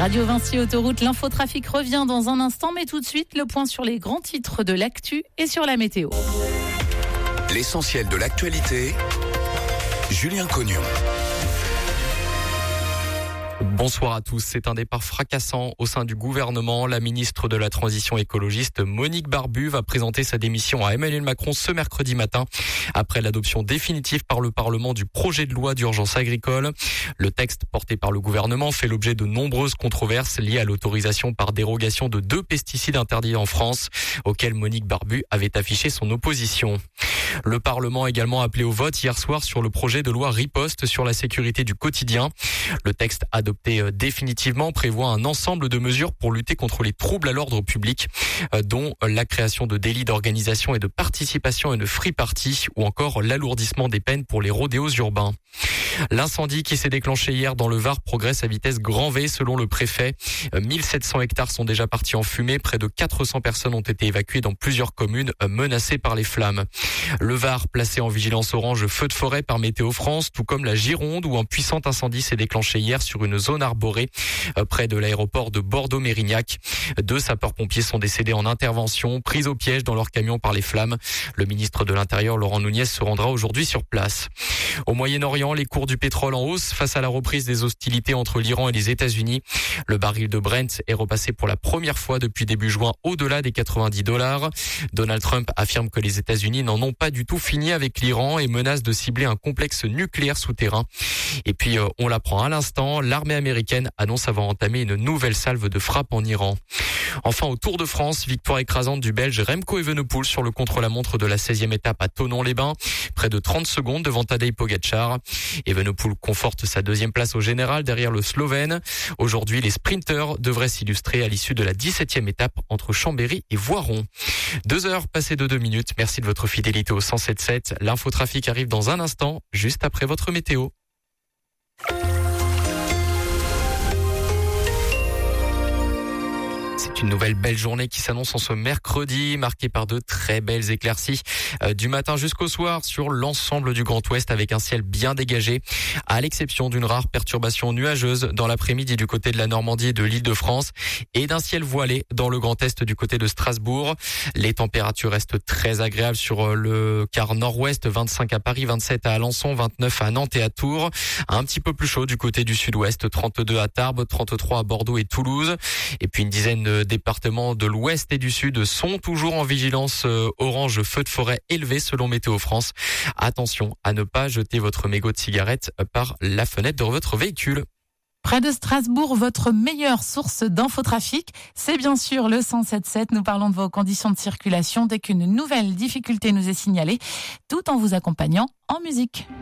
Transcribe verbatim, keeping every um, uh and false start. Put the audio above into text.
Radio Vinci Autoroute, l'infotrafic revient dans un instant, mais tout de suite, le point sur les grands titres de l'actu et sur la météo. L'essentiel de l'actualité, Julien Cognon. Bonsoir à tous. C'est un départ fracassant au sein du gouvernement. La ministre de la Transition écologiste, Monique Barbu, va présenter sa démission à Emmanuel Macron ce mercredi matin, après l'adoption définitive par le Parlement du projet de loi d'urgence agricole. Le texte porté par le gouvernement fait l'objet de nombreuses controverses liées à l'autorisation par dérogation de deux pesticides interdits en France, auxquels Monique Barbu avait affiché son opposition. Le Parlement a également appelé au vote hier soir sur le projet de loi riposte sur la sécurité du quotidien. Le texte adopté définitivement prévoit un ensemble de mesures pour lutter contre les troubles à l'ordre public, dont la création de délits d'organisation et de participation à une free party ou encore l'alourdissement des peines pour les rodéos urbains. L'incendie qui s'est déclenché hier dans le Var progresse à vitesse grand V selon le préfet. mille sept cents hectares sont déjà partis en fumée. Près de quatre cents personnes ont été évacuées dans plusieurs communes menacées par les flammes. Le Var placé en vigilance orange feu de forêt par Météo France, tout comme la Gironde où un puissant incendie s'est déclenché hier sur une zone arborée près de l'aéroport de Bordeaux-Mérignac. Deux sapeurs-pompiers sont décédés en intervention, pris au piège dans leur camion par les flammes. Le ministre de l'Intérieur, Laurent Nunez, se rendra aujourd'hui sur place. Au Moyen-Orient, les cours du pétrole en hausse face à la reprise des hostilités entre l'Iran et les États-Unis. Le baril de Brent est repassé pour la première fois depuis début juin au-delà des quatre-vingt-dix dollars. Donald Trump affirme que les États-Unis n'en ont pas du tout fini avec l'Iran et menace de cibler un complexe nucléaire souterrain. Et puis, euh, on l'apprend à l'instant, l'armée américaine annonce avoir entamé une nouvelle salve de frappe en Iran. Enfin, au Tour de France, victoire écrasante du Belge Remco Evenepoel sur le contre-la-montre de la seizième étape à Thonon-les-Bains. Près de trente secondes devant Tadej Pogačar. Evenepoel conforte sa deuxième place au général derrière le Slovène. Aujourd'hui, les sprinteurs devraient s'illustrer à l'issue de la dix-septième étape entre Chambéry et Voiron. Deux heures passées de deux minutes. Merci de votre fidélité au cent sept sept. L'infotrafic arrive dans un instant, juste après votre météo. C'est une nouvelle belle journée qui s'annonce en ce mercredi, marquée par de très belles éclaircies euh, du matin jusqu'au soir sur l'ensemble du Grand Ouest avec un ciel bien dégagé, à l'exception d'une rare perturbation nuageuse dans l'après-midi du côté de la Normandie et de l'Île-de-France et d'un ciel voilé dans le Grand Est du côté de Strasbourg. Les températures restent très agréables sur le quart nord-ouest, vingt-cinq à Paris, vingt-sept à Alençon, vingt-neuf à Nantes et à Tours. Un petit peu plus chaud du côté du sud-ouest, trente-deux à Tarbes, trente-trois à Bordeaux et Toulouse. Et puis une dizaine de départements de l'ouest et du sud sont toujours en vigilance orange feu de forêt élevé selon Météo France. Attention à ne pas jeter votre mégot de cigarette par la fenêtre de votre véhicule. Près de Strasbourg, votre meilleure source d'infotrafic, c'est bien sûr le cent sept sept. Nous parlons de vos conditions de circulation dès qu'une nouvelle difficulté nous est signalée, tout en vous accompagnant en musique.